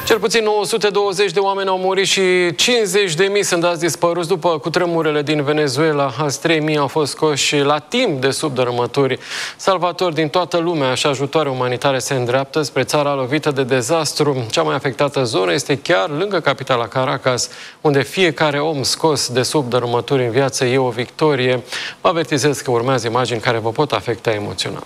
Cel puțin 920 de oameni au murit și 50.000 sunt dați dispăruți după cutremurele din Venezuela. Azi 3.000 au fost scoși la timp de sub dărâmături. Salvatori din toată lumea și ajutoare umanitare se îndreaptă spre țara lovită de dezastru. Cea mai afectată zonă este chiar lângă capitala Caracas, unde fiecare om scos de sub dărâmături în viață e o victorie. Vă avertizez că urmează imagini care vă pot afecta emoțional.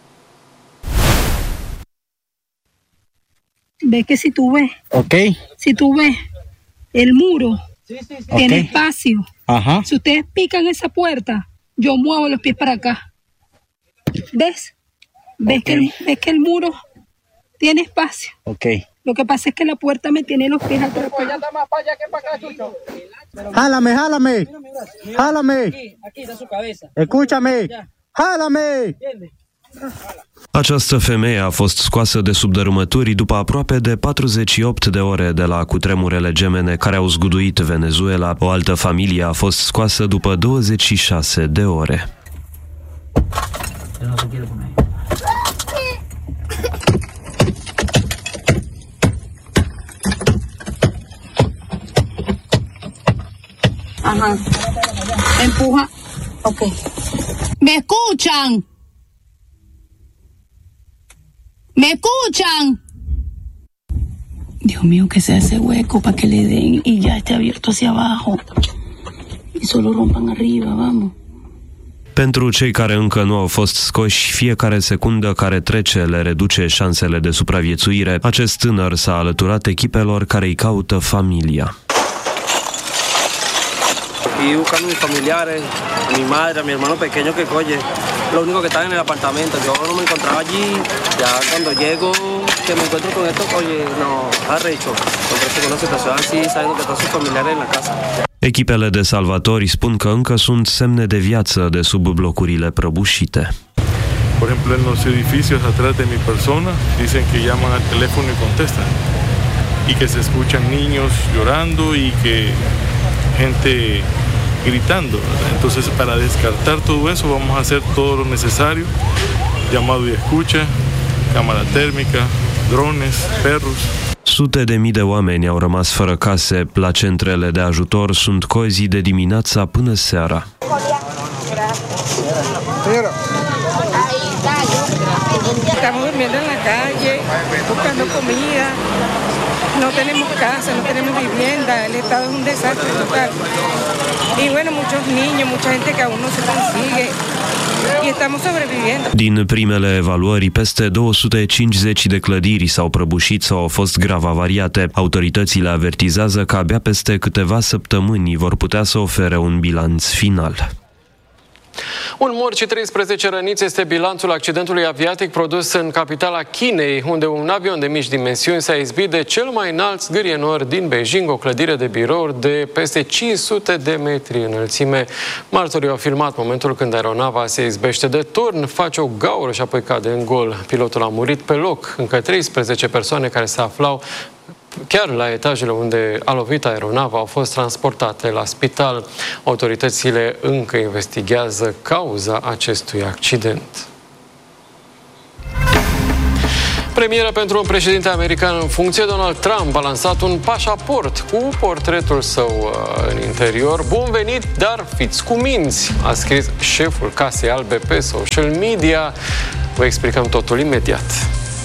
Ves que si tú ves, si tú ves el muro, tiene espacio. Si ustedes pican esa puerta, yo muevo los pies para acá. ¿Ves? ¿Ves que el muro tiene espacio? Lo que pasa es que la puerta me tiene los pies atrapados. ¡Jálame, jálame! ¡Jálame! Aquí está su cabeza. Escúchame. ¡Jálame! Această femeie a fost scoasă de sub dărâmături după aproape de 48 de ore de la cutremurele gemene care au zguduit Venezuela. O altă familie a fost scoasă după 26 de ore. Ajá. Empuja. Ok. ¿Me escuchan? ¿Me escuchan? Dios mío, que sea ese hueco para que le den y ya esté abierto hacia abajo. Y solo rompan arriba, vamos. Pentru cei care încă nu au fost scoși, fiecare secundă care trece le reduce șansele de supraviețuire. Acest tânăr s-a alăturat echipelor care îi caută familia. Y buscando a mis familiares, a mi madre, a mi hermano pequeño que coye, lo único que estaba en el apartamento. Yo no me encontraba allí, ya cuando llego, que me encuentro con esto, oye, no, arrecho, encontrarse con una situación así, sabiendo que están sus familiares en la casa. Echipele de salvatori spun că încă sunt semne de viață de sub blocurile prăbușite. Por ejemplo, en los edificios atrás de mi persona dicen que llaman al teléfono y contestan y que se escuchan niños llorando y que gente gritando, ¿verdad? Entonces, para descartar todo eso, vamos a hacer todo lo necesario, llamado y escucha, cámara térmica, drones, perros. Sute de mii de oameni au rămas fără case. La centrele de ajutor sunt cozi de dimineața până seara. Estamos durmiendo en la calle, buscando comida. No tenemos casa, no tenemos vivienda, el estado es un desastre total. Y bueno, muchos niños, mucha gente que aún no se consigue y estamos sobreviviendo. Din primele evaluări, peste 250 de clădiri s-au prăbușit sau au fost grav avariate. Autoritățile avertizează că abia peste câteva săptămâni vor putea să ofere un bilanț final. Un mort și 13 răniți este bilanțul accidentului aviatic produs în capitala Chinei, unde un avion de mici dimensiuni s-a izbit de cel mai înalt zgârie nord din Beijing, o clădire de birouri de peste 500 de metri înălțime. Martorii au filmat momentul când aeronava se izbește de turn, face o gaură și apoi cade în gol. Pilotul a murit pe loc. Încă 13 persoane care se aflau chiar la etajele unde a lovit aeronava au fost transportate la spital. Autoritățile încă investigează cauza acestui accident. Premieră pentru un președinte american în funcție, Donald Trump a lansat un pașaport cu portretul său în interior. Bun venit, dar fiți cuminți, a scris șeful Casei Albe pe social media. Vă explicăm totul imediat.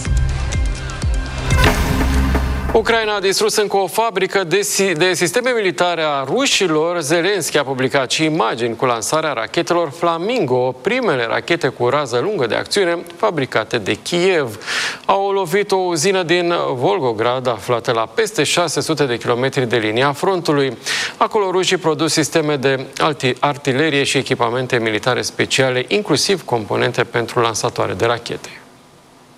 Ucraina a distrus încă o fabrică de sisteme militare a rușilor. Zelenski a publicat și imagini cu lansarea rachetelor Flamingo, primele rachete cu rază lungă de acțiune fabricate de Kiev. Au lovit o uzină din Volgograd, aflată la peste 600 de kilometri de linia frontului. Acolo rușii produc sisteme de artilerie și echipamente militare speciale, inclusiv componente pentru lansatoare de rachete.